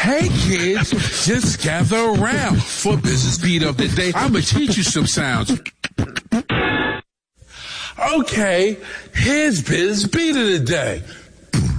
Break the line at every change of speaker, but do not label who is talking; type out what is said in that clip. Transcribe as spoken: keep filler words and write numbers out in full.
Hey kids, just gather around for Business Beat of the Day. I'm gonna teach you some sounds. Okay, here's Biz Beat of the Day.